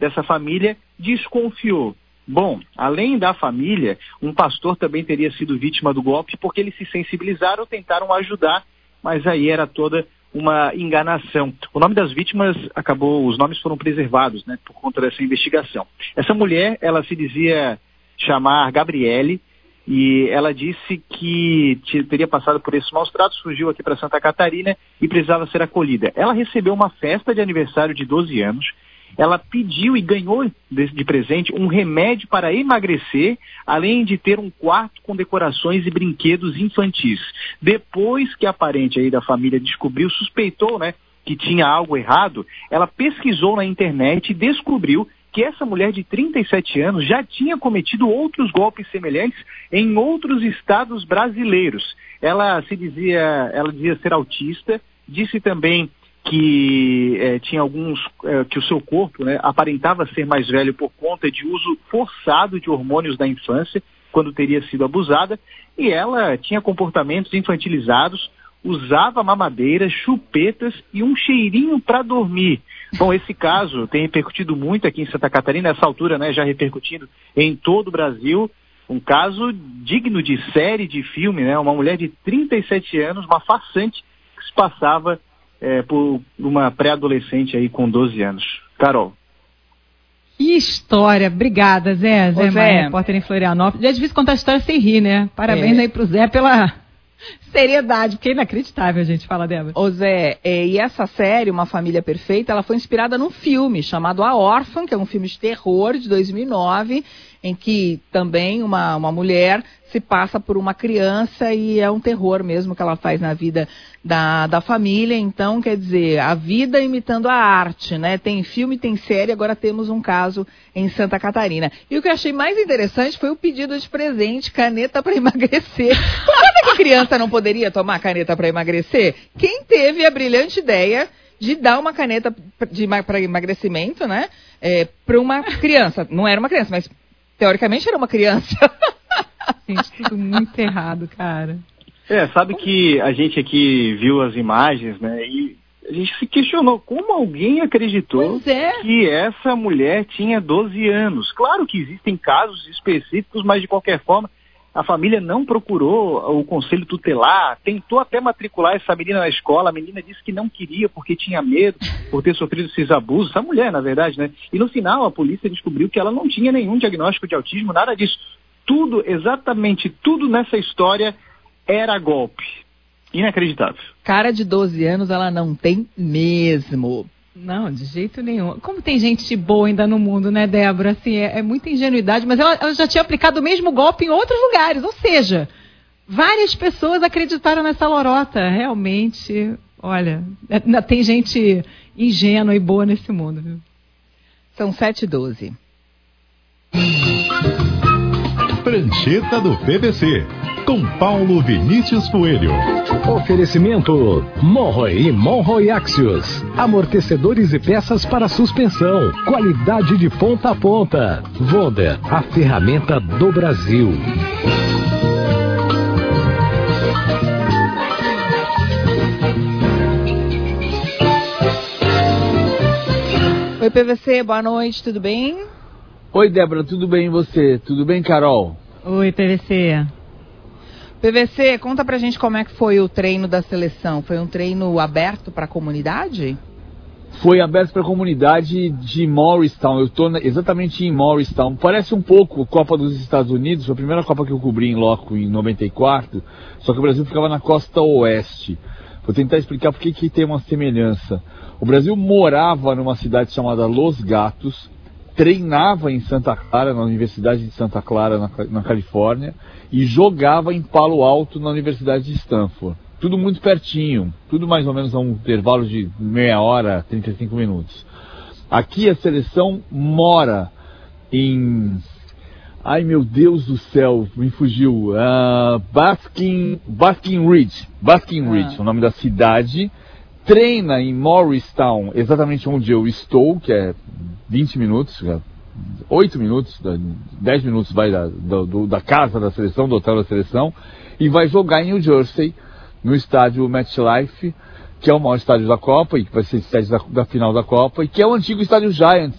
dessa família desconfiou. Bom, além da família, um pastor também teria sido vítima do golpe porque eles se sensibilizaram, tentaram ajudar, mas aí era toda uma enganação. O nome das vítimas os nomes foram preservados, né, por conta dessa investigação. Essa mulher, ela se dizia chamar Gabriele, e ela disse que teria passado por esses maus tratos, fugiu aqui para Santa Catarina e precisava ser acolhida. Ela recebeu uma festa de aniversário de 12 anos, ela pediu e ganhou de presente um remédio para emagrecer, além de ter um quarto com decorações e brinquedos infantis. Depois que a parente aí da família descobriu, suspeitou, né, que tinha algo errado, ela pesquisou na internet e descobriu que essa mulher de 37 anos já tinha cometido outros golpes semelhantes em outros estados brasileiros. Ela dizia ser autista, disse também que tinha que o seu corpo, né, aparentava ser mais velho por conta de uso forçado de hormônios da infância, quando teria sido abusada, e ela tinha comportamentos infantilizados, usava mamadeiras, chupetas e um cheirinho para dormir. Bom, esse caso tem repercutido muito aqui em Santa Catarina, nessa altura, né, já repercutindo em todo o Brasil, um caso digno de série, de filme, né, uma mulher de 37 anos, uma farsante, que se passava por uma pré-adolescente aí com 12 anos. Carol. Que história. Obrigada, Zé. Zé Maia, repórter em Florianópolis. É difícil contar a história sem rir, né? Parabéns aí pro Zé pela seriedade, porque é inacreditável, a gente fala, Débora. Ô Zé, e essa série, Uma Família Perfeita, ela foi inspirada num filme chamado A Órfã, que é um filme de terror de 2009, em que também uma mulher se passa por uma criança e é um terror mesmo que ela faz na vida da família. Então, quer dizer, a vida imitando a arte, né? Tem filme, tem série, agora temos um caso em Santa Catarina. E o que eu achei mais interessante foi o pedido de presente, caneta para emagrecer. Sabe que criança não poderia tomar caneta para emagrecer? Quem teve a brilhante ideia de dar uma caneta para emagrecimento, né? Para uma criança. Não era uma criança, mas teoricamente era uma criança. Gente, tudo muito errado, cara. Sabe que a gente aqui viu as imagens, né, e a gente se questionou como alguém acreditou que essa mulher tinha 12 anos. Claro que existem casos específicos, mas de qualquer forma, a família não procurou o conselho tutelar, tentou até matricular essa menina na escola, a menina disse que não queria porque tinha medo, por ter sofrido esses abusos, essa mulher, na verdade, né? E no final a polícia descobriu que ela não tinha nenhum diagnóstico de autismo, nada disso. Tudo, exatamente tudo nessa história era golpe. Inacreditável. Cara de 12 anos ela não tem mesmo. Não, de jeito nenhum. Como tem gente boa ainda no mundo, né, Débora? Assim, é muita ingenuidade, mas ela já tinha aplicado o mesmo golpe em outros lugares. Ou seja, várias pessoas acreditaram nessa lorota. Realmente, olha, tem gente ingênua e boa nesse mundo, viu? São 7h12. Prancheta do PVC, com Paulo Vinícius Coelho. Oferecimento Monroe e Monroe Axios. Amortecedores e peças para suspensão. Qualidade de ponta a ponta. Wonder, a ferramenta do Brasil. Oi, PVC, boa noite, tudo bem? Oi, Débora, tudo bem e você? Tudo bem, Carol? Oi, PVC. PVC, conta pra gente como é que foi o treino da seleção. Foi um treino aberto pra comunidade? Foi aberto pra comunidade de Morristown. Eu tô exatamente em Morristown. Parece um pouco a Copa dos Estados Unidos. Foi a primeira Copa que eu cobri em loco em 94. Só que o Brasil ficava na costa oeste. Vou tentar explicar por que tem uma semelhança. O Brasil morava numa cidade chamada Los Gatos, treinava em Santa Clara, na Universidade de Santa Clara, na Califórnia, e jogava em Palo Alto, na Universidade de Stanford. Tudo muito pertinho, tudo mais ou menos a um intervalo de meia hora, 35 minutos. Aqui a seleção mora em... Ai, meu Deus do céu, me fugiu. Basking Ridge, o nome da cidade. Treina em Morristown, exatamente onde eu estou, que é 20 minutos, 8 minutos, 10 minutos vai da casa da seleção, do hotel da seleção, e vai jogar em New Jersey, no estádio MetLife, que é o maior estádio da Copa, e que vai ser o estádio da final da Copa, e que é o antigo estádio Giants,